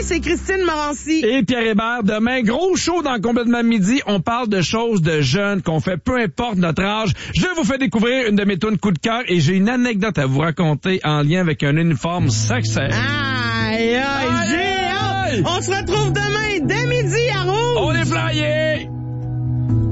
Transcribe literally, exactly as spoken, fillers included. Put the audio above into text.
c'est Christine Morancy. Et Pierre Hébert. Demain, gros show dans Complètement Midi. On parle de choses de jeunes qu'on fait peu importe notre âge. Je vous fais découvrir une de mes tunes coup de cœur et j'ai une anecdote à vous raconter en lien avec un uniforme sexy. Aïe, aïe, j'ai hâte. On se retrouve demain dès midi à Rouge. On est flyés!